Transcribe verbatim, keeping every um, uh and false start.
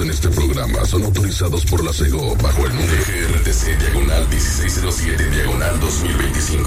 en este programa son autorizados por la SEGO bajo el número G R T C diagonal dieciséis cero siete diagonal dos mil veinticinco.